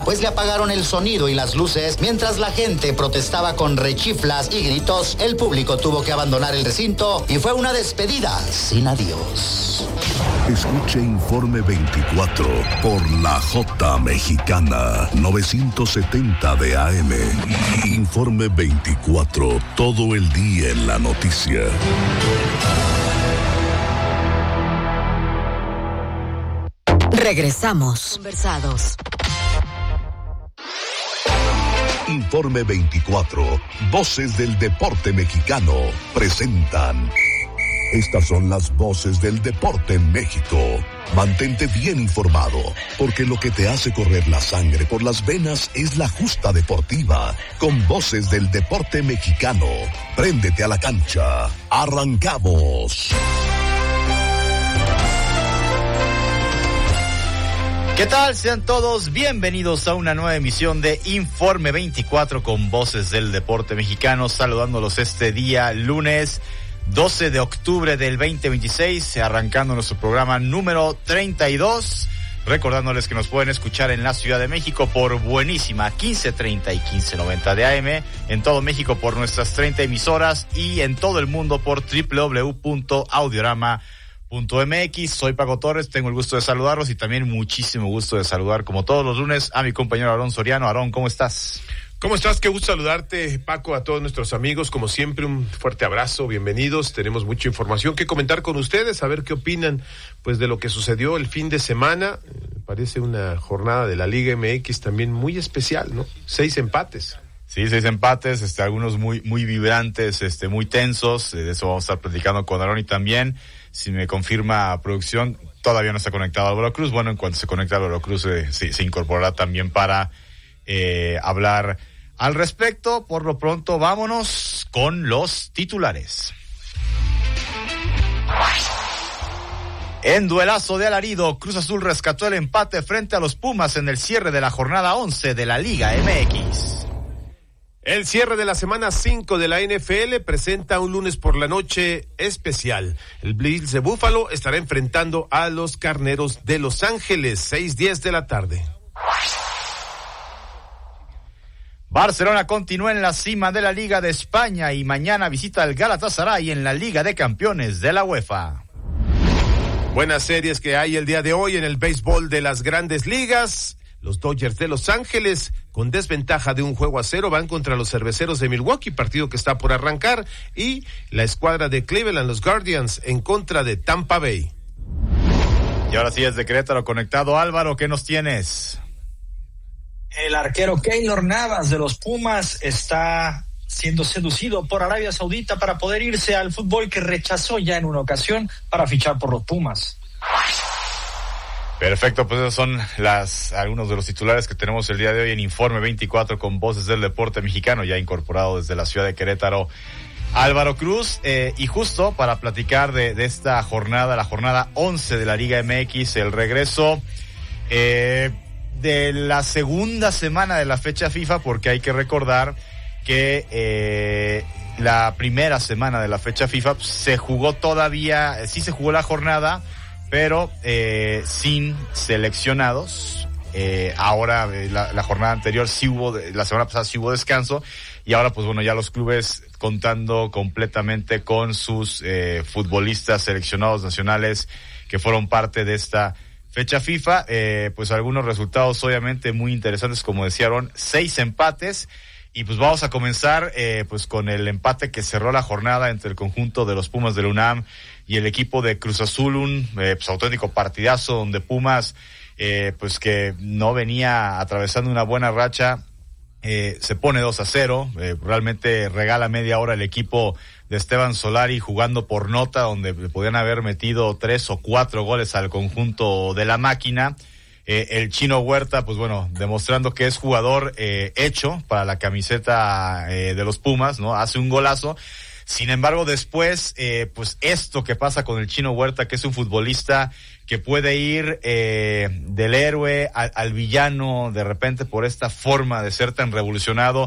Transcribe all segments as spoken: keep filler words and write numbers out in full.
pues le apagaron el sonido y las luces mientras la gente protestaba con rechiflas y gritos. El público tuvo que abandonar el recinto y fue una despedida sin adiós. Escuche Informe veinticuatro por la J Mexicana novecientos setenta de A M. Informe veinticuatro, todo el día en la noticia. Regresamos. Conversados. Informe veinticuatro, Voces del Deporte Mexicano, presentan. Estas son las voces del deporte en México. Mantente bien informado, porque lo que te hace correr la sangre por las venas es la justa deportiva. Con Voces del Deporte Mexicano, préndete a la cancha. ¡Arrancamos! ¿Qué tal? Sean todos bienvenidos a una nueva emisión de Informe veinticuatro con Voces del Deporte Mexicano, saludándolos este día lunes doce de octubre del veinte veintiséis, arrancando nuestro programa número treinta y dos, recordándoles que nos pueden escuchar en la Ciudad de México por Buenísima quince treinta y quince noventa de A M, en todo México por nuestras treinta emisoras y en todo el mundo por doble u doble u doble u punto audiorama punto m x. Soy Paco Torres, tengo el gusto de saludarlos y también muchísimo gusto de saludar, como todos los lunes, a mi compañero Aarón Soriano. Aarón, ¿cómo estás? ¿Cómo estás? Qué gusto saludarte, Paco, a todos nuestros amigos. Como siempre, un fuerte abrazo, bienvenidos. Tenemos mucha información que comentar con ustedes, a ver qué opinan pues de lo que sucedió el fin de semana. Eh, parece una jornada de la Liga M X también muy especial, ¿no? Seis empates. Sí, seis empates, este, algunos muy, muy vibrantes, este, muy tensos. De eso vamos a estar platicando con Aarón y también, si me confirma producción, todavía no está conectado Álvaro Cruz. Bueno, en cuanto se conecte Álvaro Cruz, eh, sí, se incorporará también para eh, hablar al respecto. Por lo pronto, vámonos con los titulares. En duelazo de alarido, Cruz Azul rescató el empate frente a los Pumas en el cierre de la jornada once de la Liga M X. El cierre de la semana cinco de la N F L presenta un lunes por la noche especial. El Bills de Buffalo estará enfrentando a los Carneros de Los Ángeles, seis diez de la tarde. Barcelona continúa en la cima de la Liga de España y mañana visita al Galatasaray en la Liga de Campeones de la UEFA. Buenas series que hay el día de hoy en el béisbol de las Grandes Ligas. Los Dodgers de Los Ángeles, con desventaja de un juego a cero, van contra los Cerveceros de Milwaukee, partido que está por arrancar, y la escuadra de Cleveland, los Guardians, en contra de Tampa Bay. Y ahora sí, es de Querétaro conectado. Álvaro, ¿qué nos tienes? El arquero Keylor Navas de los Pumas está siendo seducido por Arabia Saudita para poder irse al fútbol, que rechazó ya en una ocasión para fichar por los Pumas. Perfecto, pues esos son las algunos de los titulares que tenemos el día de hoy en Informe veinticuatro con Voces del Deporte Mexicano, ya incorporado desde la ciudad de Querétaro, Álvaro Cruz, eh, y justo para platicar de, de esta jornada, la jornada once de la Liga M X, el regreso eh, de la segunda semana de la fecha FIFA, porque hay que recordar que eh, la primera semana de la fecha FIFA se jugó todavía, sí se jugó la jornada, pero eh, sin seleccionados. Eh, ahora, eh, la, la jornada anterior sí hubo, la semana pasada sí hubo descanso, y ahora pues bueno, ya los clubes contando completamente con sus eh, futbolistas seleccionados nacionales que fueron parte de esta fecha FIFA. Eh, pues algunos resultados obviamente muy interesantes, como decían, seis empates. Y pues vamos a comenzar eh, pues con el empate que cerró la jornada entre el conjunto de los Pumas de la UNAM y el equipo de Cruz Azul, un eh, pues, auténtico partidazo donde Pumas, eh, pues que no venía atravesando una buena racha, eh, se pone dos a cero, eh, realmente regala media hora el equipo de Esteban Solari jugando por nota, donde podían haber metido tres o cuatro goles al conjunto de la máquina. Eh, el Chino Huerta, pues bueno, demostrando que es jugador eh, hecho para la camiseta eh, de los Pumas, ¿no? Hace un golazo. Sin embargo, después, eh, pues esto que pasa con el Chino Huerta, que es un futbolista que puede ir eh, del héroe al, al villano de repente por esta forma de ser tan revolucionado,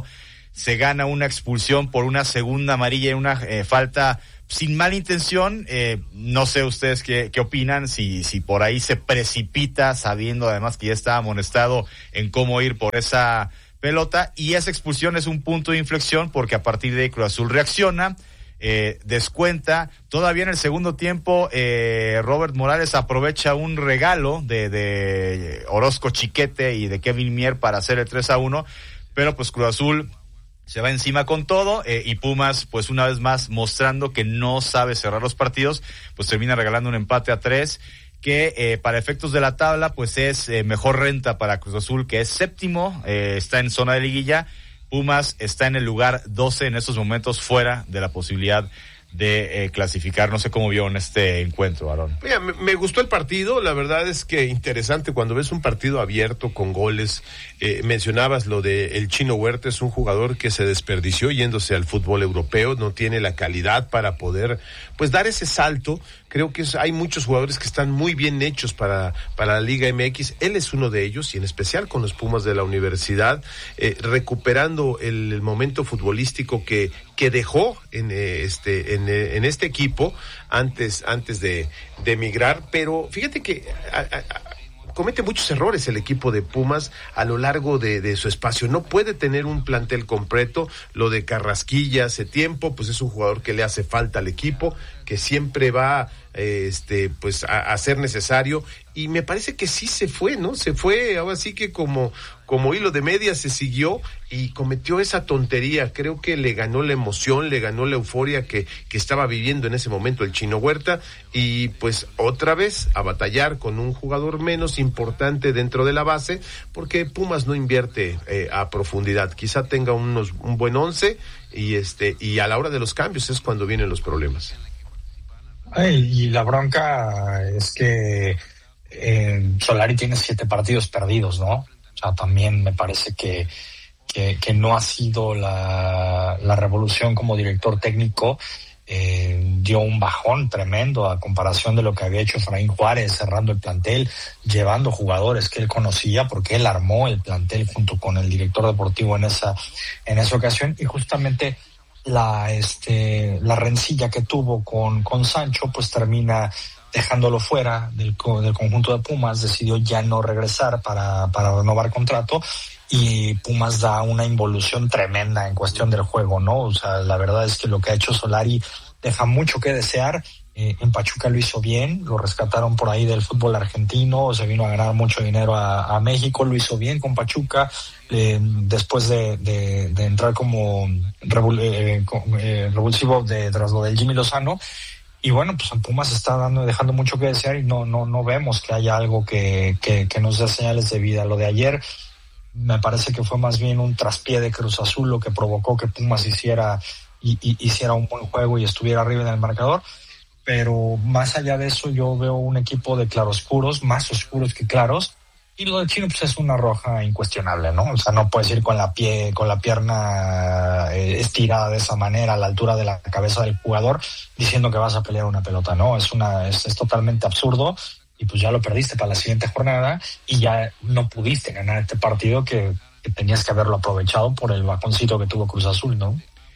se gana una expulsión por una segunda amarilla y una eh, falta sin mala intención. Eh, no sé ustedes qué, qué opinan, si, si por ahí se precipita sabiendo además que ya está amonestado en cómo ir por esa pelota, y esa expulsión es un punto de inflexión porque a partir de ahí Cruz Azul reacciona, eh, descuenta. Todavía en el segundo tiempo eh, Robert Morales aprovecha un regalo de, de Orozco Chiquete y de Kevin Mier para hacer el tres a uno, pero pues Cruz Azul se va encima con todo, eh, y Pumas, pues una vez más mostrando que no sabe cerrar los partidos, pues termina regalando un empate a tres, que eh, para efectos de la tabla, pues es eh, mejor renta para Cruz Azul, que es séptimo, eh, está en zona de liguilla. Pumas está en el lugar doce en estos momentos, fuera de la posibilidad de eh, clasificar. No sé cómo vio en este encuentro, Aarón. Mira, me, me gustó el partido, la verdad es que interesante cuando ves un partido abierto con goles. Eh, mencionabas lo de el Chino Huerta, es un jugador que se desperdició yéndose al fútbol europeo, no tiene la calidad para poder pues dar ese salto. Creo que es, hay muchos jugadores que están muy bien hechos para, para la Liga M X, él es uno de ellos, y en especial con los Pumas de la Universidad, eh, recuperando el, el momento futbolístico que, que dejó en eh, este en, eh, en este equipo antes, antes de, de emigrar. Pero fíjate que a, a, comete muchos errores el equipo de Pumas a lo largo de, de su espacio. No puede tener un plantel completo. Lo de Carrasquilla hace tiempo, pues es un jugador que le hace falta al equipo, que siempre va eh, este pues a, a ser necesario, y me parece que sí se fue, ¿no? Se fue, ahora sí que como, como hilo de media se siguió y cometió esa tontería. Creo que le ganó la emoción, le ganó la euforia que, que estaba viviendo en ese momento el Chino Huerta, y pues otra vez a batallar con un jugador menos importante dentro de la base, porque Pumas no invierte eh, a profundidad. Quizá tenga unos un buen once, y este y a la hora de los cambios es cuando vienen los problemas. Y la bronca es que eh, Solari tiene siete partidos perdidos, ¿no? O sea, también me parece que, que, que no ha sido la, la revolución como director técnico. Eh, dio un bajón tremendo a comparación de lo que había hecho Efraín Juárez, cerrando el plantel, llevando jugadores que él conocía, porque él armó el plantel junto con el director deportivo en esa, en esa ocasión, y justamente la este la rencilla que tuvo con, con Sancho pues termina dejándolo fuera del, del conjunto de Pumas. Decidió ya no regresar para, para renovar contrato, y Pumas da una involución tremenda en cuestión del juego, ¿no? O sea, la verdad es que lo que ha hecho Solari deja mucho que desear. Eh, en Pachuca lo hizo bien, lo rescataron por ahí del fútbol argentino, se vino a ganar mucho dinero a, a México, lo hizo bien con Pachuca, eh, después de, de, de entrar como revol, eh, eh, revulsivo de, tras lo del Jimmy Lozano. Y bueno, pues en Pumas está dando, dejando mucho que desear, y no, no, no vemos que haya algo que, que, que nos dé señales de vida. Lo de ayer me parece que fue más bien un traspié de Cruz Azul lo que provocó que Pumas hiciera, y, y, hiciera un buen juego y estuviera arriba en el marcador. Pero más allá de eso, yo veo un equipo de claroscuros, más oscuros que claros, y lo del Chino pues es una roja incuestionable, ¿no? O sea, no puedes ir con la pie, con la pierna eh, estirada de esa manera a la altura de la cabeza del jugador diciendo que vas a pelear una pelota, ¿no? Es una, es, es totalmente absurdo, y pues ya lo perdiste para la siguiente jornada y ya no pudiste ganar este partido que, que tenías que haberlo aprovechado por el bajoncito que tuvo Cruz Azul, ¿no?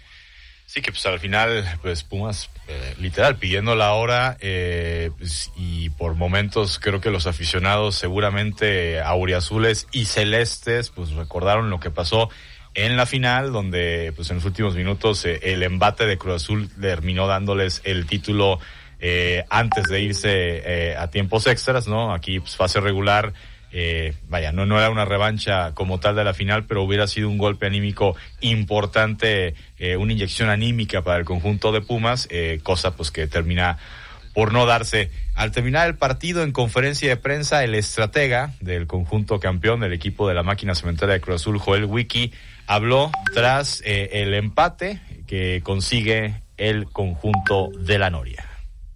Sí, que pues al final, pues Pumas, eh, literal, pidiendo la hora, eh, pues, y por momentos creo que los aficionados seguramente auriazules y celestes, pues recordaron lo que pasó en la final, donde pues en los últimos minutos eh, el embate de Cruz Azul terminó dándoles el título eh, antes de irse eh, a tiempos extras, ¿no? Aquí pues fase regular. Eh, vaya, no, no era una revancha como tal de la final, pero hubiera sido un golpe anímico importante, eh, una inyección anímica para el conjunto de Pumas, eh, cosa pues que termina por no darse. Al terminar el partido, en conferencia de prensa, el estratega del conjunto campeón del equipo de la máquina cementera de Cruz Azul, Joel Wiki, habló tras eh, el empate que consigue el conjunto de la Noria.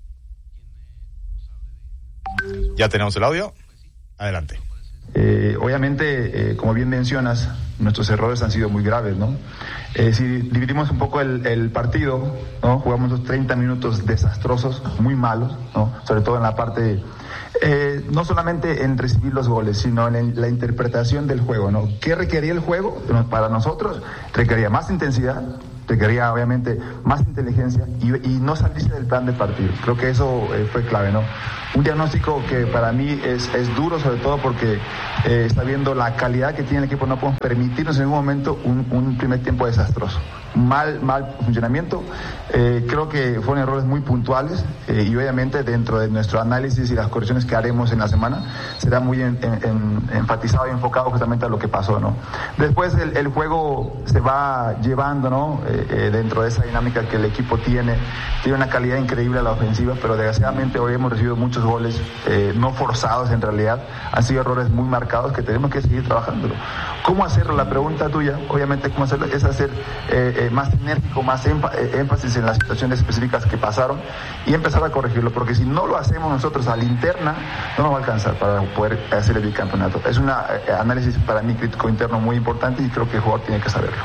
¿Ya tenemos el audio? Adelante. Eh, obviamente, eh, como bien mencionas, nuestros errores han sido muy graves, ¿no? Eh, si dividimos un poco el, el partido, ¿no? Jugamos los treinta minutos desastrosos, muy malos, ¿no? Sobre todo en la parte Eh, no solamente en recibir los goles, sino en la interpretación del juego, ¿no? ¿Qué requería el juego? Para nosotros requería más intensidad, requería obviamente más inteligencia y, y no salirse del plan de partido. Creo que eso eh, fue clave, ¿no? Un diagnóstico que para mí es, es duro, sobre todo porque eh, está viendo la calidad que tiene el equipo. No podemos permitirnos en ningún momento un, un primer tiempo desastroso. Mal, mal funcionamiento. Eh, creo que fueron errores muy puntuales eh, y obviamente dentro de nuestro análisis y las correcciones que haremos en la semana será muy en, en, en, enfatizado y enfocado justamente a lo que pasó, ¿no? Después el, el juego se va llevando, ¿no? Eh, eh, dentro de esa dinámica que el equipo tiene. Tiene una calidad increíble a la ofensiva, pero desgraciadamente hoy hemos recibido muchos goles eh, no forzados en realidad. Han sido errores muy marcados que tenemos que seguir trabajándolo. ¿Cómo hacerlo? La pregunta tuya, obviamente, ¿cómo hacerlo? Es hacer eh, eh, más enérgico, más émfa- eh, énfasis en las situaciones específicas que pasaron y empezar a corregirlo, porque si no lo hacemos nosotros a la interna, no nos va a alcanzar para poder hacer el bicampeonato. Es un eh, análisis para mí crítico interno muy importante y creo que el jugador tiene que saberlo.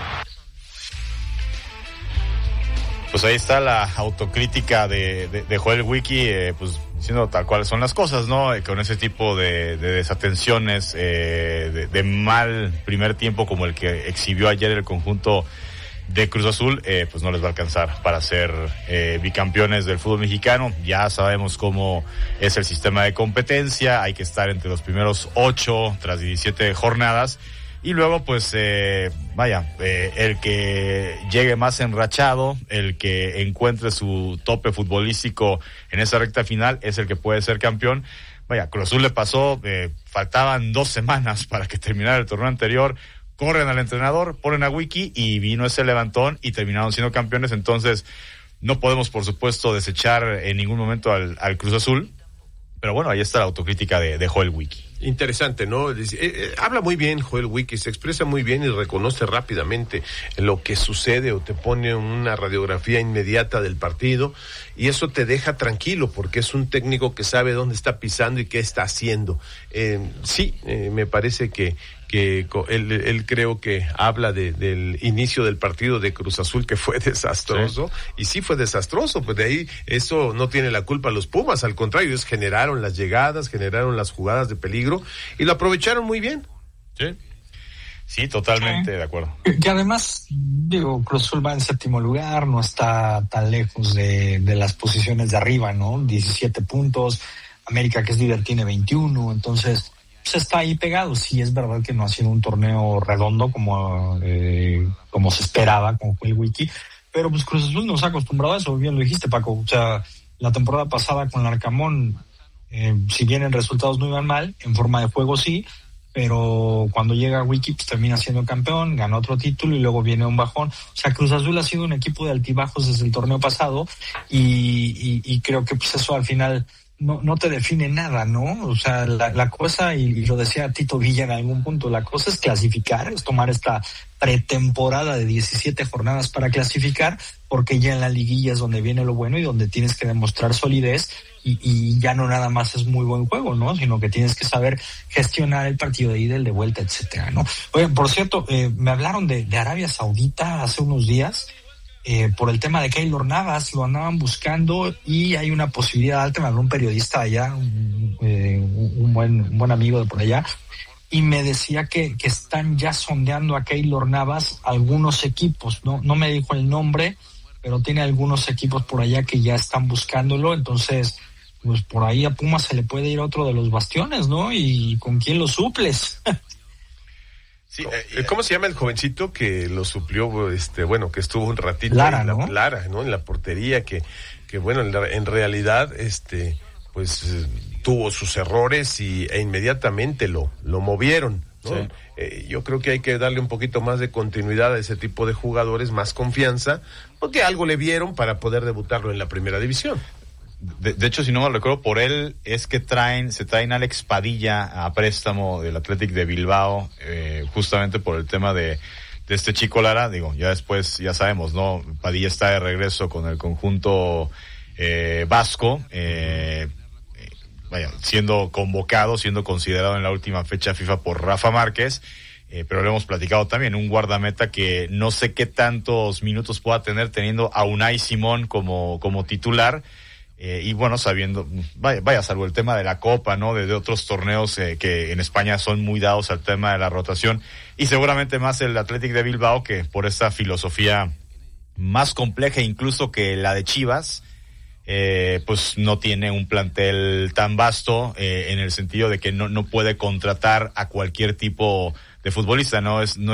Pues ahí está la autocrítica de, de, de Joel Wiki, eh, pues diciendo tal cual son las cosas, ¿no? Eh, con ese tipo de, de desatenciones, eh, de, de mal primer tiempo como el que exhibió ayer el conjunto de Cruz Azul, eh, pues no les va a alcanzar para ser eh, bicampeones del fútbol mexicano. Ya sabemos cómo es el sistema de competencia, hay que estar entre los primeros ocho tras diecisiete jornadas. Y luego, pues, eh, vaya, eh, el que llegue más enrachado, el que encuentre su tope futbolístico en esa recta final, es el que puede ser campeón. Vaya, Cruz Azul le pasó, eh, faltaban dos semanas para que terminara el torneo anterior, corren al entrenador, ponen a Wiki y vino ese levantón y terminaron siendo campeones. Entonces, no podemos, por supuesto, desechar en ningún momento al, al Cruz Azul. Pero bueno, ahí está la autocrítica de, de Joel Wiki. Interesante, ¿no? Eh, eh, habla muy bien Joel Wiki, se expresa muy bien y reconoce rápidamente lo que sucede o te pone una radiografía inmediata del partido y eso te deja tranquilo porque es un técnico que sabe dónde está pisando y qué está haciendo. Eh, sí, eh, me parece que que él, él creo que habla de, del inicio del partido de Cruz Azul que fue desastroso, sí. Y sí fue desastroso, pues de ahí eso no tiene la culpa los Pumas, al contrario, ellos generaron las llegadas, generaron las jugadas de peligro y lo aprovecharon muy bien. Sí, sí, totalmente sí. De acuerdo. Que además, digo, Cruz Azul va en séptimo lugar, no está tan lejos de, de las posiciones de arriba, ¿no? diecisiete puntos, América que es líder tiene veintiuno, entonces se está ahí pegado. Sí, es verdad que no ha sido un torneo redondo como, eh, como se esperaba con el Wiki, pero pues Cruz Azul nos ha acostumbrado a eso, bien lo dijiste, Paco. O sea, la temporada pasada con Larcamón, eh, si bien en resultados no iban mal, en forma de juego sí, pero cuando llega Wiki pues termina siendo campeón, gana otro título y luego viene un bajón. O sea, Cruz Azul ha sido un equipo de altibajos desde el torneo pasado y, y, y creo que pues eso al final no no te define nada, ¿no? O sea, la, la cosa, y, y lo decía Tito Villa en algún punto, la cosa es clasificar, es tomar esta pretemporada de diecisiete jornadas para clasificar, porque ya en la liguilla es donde viene lo bueno y donde tienes que demostrar solidez y, y ya no nada más es muy buen juego, ¿no? Sino que tienes que saber gestionar el partido de ida, el de vuelta, etcétera, ¿no? Oye, por cierto, eh, me hablaron de, de Arabia Saudita hace unos días, Eh, por el tema de Keylor Navas, lo andaban buscando y hay una posibilidad alta. Me habló un periodista allá, un, eh, un, buen, un buen amigo de por allá, y me decía que, que están ya sondeando a Keylor Navas algunos equipos, ¿no? No me dijo el nombre, pero tiene algunos equipos por allá que ya están buscándolo, entonces pues por ahí a Pumas se le puede ir otro de los bastiones, ¿no? ¿Y con quién lo suples? Sí, eh, ¿cómo se llama el jovencito que lo suplió, este, bueno, que estuvo un ratito Lara, en la, ¿no? Lara, ¿no? En la portería, que, que bueno, en, la, en realidad, este, pues eh, tuvo sus errores y e inmediatamente lo, lo movieron, ¿no? Sí. Eh, yo creo que hay que darle un poquito más de continuidad a ese tipo de jugadores, más confianza, porque algo le vieron para poder debutarlo en la primera división. De, de hecho, si no me recuerdo, por él es que traen, se traen a Alex Padilla a préstamo del Athletic de Bilbao, eh, justamente por el tema de, de este chico Lara. Digo, ya después, ya sabemos, ¿no? Padilla está de regreso con el conjunto eh, vasco, eh, eh, vaya, siendo convocado, siendo considerado en la última fecha FIFA por Rafa Márquez. Eh, pero lo hemos platicado también, un guardameta que no sé qué tantos minutos pueda tener teniendo a Unai Simón como, como titular. Eh, y bueno, sabiendo, vaya, vaya, salvo el tema de la Copa, ¿no? De, de otros torneos eh, que en España son muy dados al tema de la rotación, y seguramente más el Athletic de Bilbao, que por esta filosofía más compleja incluso que la de Chivas, eh, pues no tiene un plantel tan vasto, eh, en el sentido de que no, no puede contratar a cualquier tipo de futbolista, ¿no? Es, no